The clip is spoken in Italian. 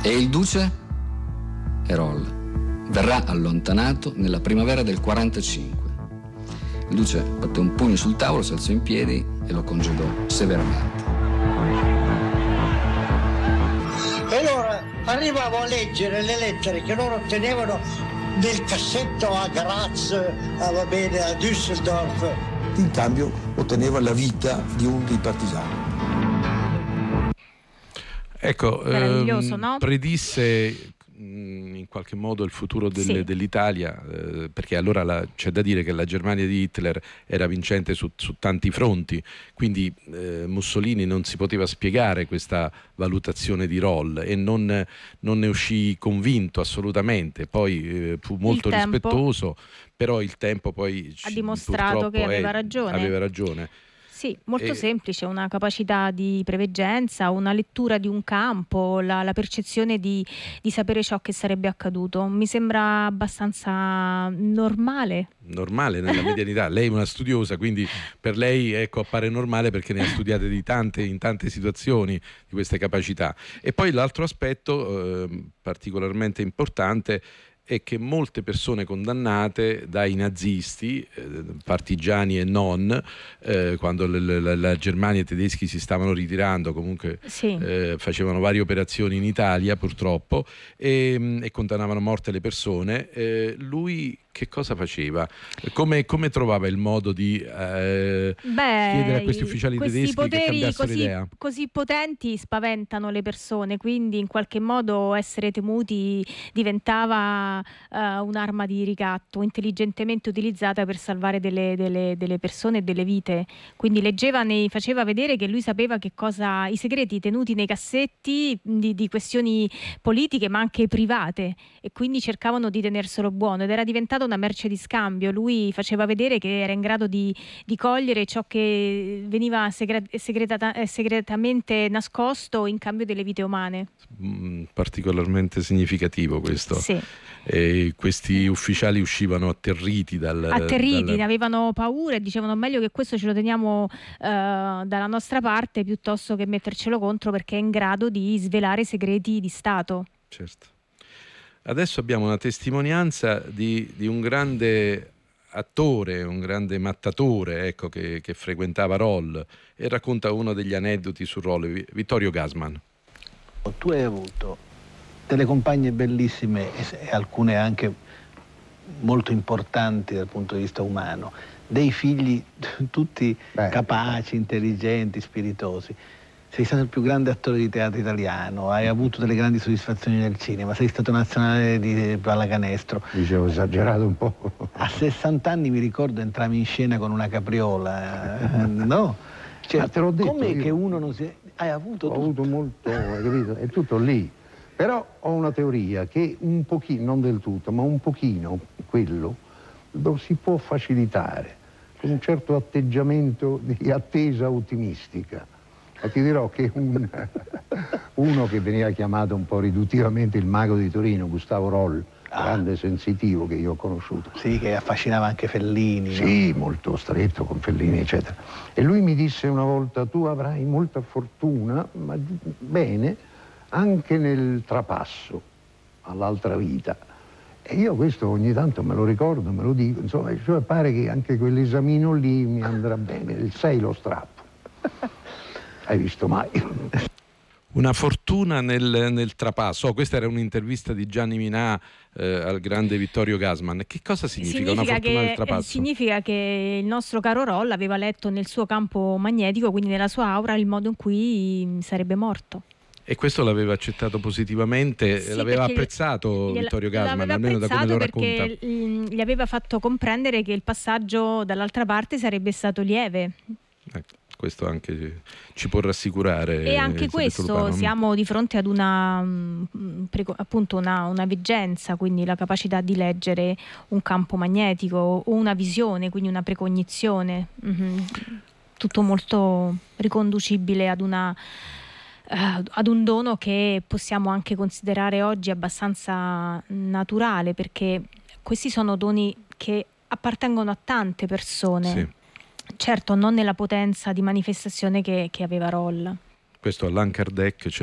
E il duce Erol verrà allontanato nella primavera del 45. Il duce batté un pugno sul tavolo, si alzò in piedi e lo congedò severamente. E allora arrivavo a leggere le lettere che loro tenevano nel cassetto a Graz, va bene, a Düsseldorf. In cambio otteneva la vita di uno dei partigiani. Ecco, meraviglioso, no? Predisse in qualche modo il futuro dell'Italia, perché allora c'è da dire che la Germania di Hitler era vincente su tanti fronti, quindi Mussolini non si poteva spiegare questa valutazione di Roll e non ne uscì convinto assolutamente. Poi fu molto rispettoso, però il tempo poi ha dimostrato che aveva ragione. Sì, molto semplice, una capacità di preveggenza, una lettura di un campo, la percezione di sapere ciò che sarebbe accaduto. Mi sembra abbastanza normale. Normale nella medianità. Lei è una studiosa, quindi per lei appare normale perché ne ha studiate in tante situazioni di queste capacità. E poi l'altro aspetto particolarmente importante è che molte persone condannate dai nazisti, partigiani e non, quando la Germania e i tedeschi si stavano ritirando, comunque facevano varie operazioni in Italia purtroppo e condannavano a morte le persone, lui che cosa faceva? Come trovava il modo di chiedere a questi ufficiali tedeschi che cambiassero idea? Così potenti spaventano le persone, quindi in qualche modo essere temuti diventava un'arma di ricatto intelligentemente utilizzata per salvare delle persone e delle vite. Quindi faceva vedere che lui sapeva che cosa, i segreti tenuti nei cassetti di questioni politiche ma anche private, e quindi cercavano di tenerselo buono ed era diventato una merce di scambio. Lui faceva vedere che era in grado di cogliere ciò che veniva segretamente nascosto in cambio delle vite umane. Particolarmente significativo questo. Sì. E questi ufficiali uscivano atterriti ne avevano paura e dicevano meglio che questo ce lo teniamo dalla nostra parte piuttosto che mettercelo contro, perché è in grado di svelare segreti di Stato. Certo. Adesso abbiamo una testimonianza di un grande attore, un grande mattatore, che frequentava Roll, e racconta uno degli aneddoti su Roll, Vittorio Gassman. Tu hai avuto delle compagne bellissime e alcune anche molto importanti dal punto di vista umano, dei figli tutti capaci, intelligenti, spiritosi. Sei stato il più grande attore di teatro italiano, hai avuto delle grandi soddisfazioni nel cinema, sei stato nazionale di pallacanestro. Dicevo esagerato un po'. A 60 anni mi ricordo entrammi in scena con una capriola, no? Cioè, ma te l'ho detto. Com'è che uno non si... Hai avuto Ho tutto? avuto molto, hai capito? È tutto lì. Però ho una teoria che un pochino, non del tutto, ma un pochino quello lo si può facilitare con un certo atteggiamento di attesa ottimistica. Ma ti dirò che uno che veniva chiamato un po' riduttivamente il mago di Torino, Gustavo Roll, grande sensitivo che io ho conosciuto. Sì, che affascinava anche Fellini. Sì, no? Molto stretto con Fellini, eccetera. E lui mi disse una volta: tu avrai molta fortuna, ma bene, anche nel trapasso all'altra vita. E io questo ogni tanto me lo ricordo, me lo dico, insomma, cioè pare che anche quell'esamino lì mi andrà bene, il 6 lo strappo. Hai visto mai? Una fortuna nel trapasso. Questa era un'intervista di Gianni Minà al grande Vittorio Gassman. Che cosa significa una fortuna nel trapasso? Significa che il nostro caro Roll aveva letto nel suo campo magnetico, quindi nella sua aura, il modo in cui sarebbe morto. E questo l'aveva accettato positivamente, sì, l'aveva apprezzato Vittorio Gassman, almeno da come lo racconta. Perché gli aveva fatto comprendere che il passaggio dall'altra parte sarebbe stato lieve. Questo anche ci può rassicurare. E anche questo, siamo di fronte ad appunto una veggenza, quindi la capacità di leggere un campo magnetico o una visione, quindi una precognizione. Tutto molto riconducibile ad un dono che possiamo anche considerare oggi abbastanza naturale, perché questi sono doni che appartengono a tante persone. Sì. Certo, non nella potenza di manifestazione che aveva Roll. Questo Allan Kardec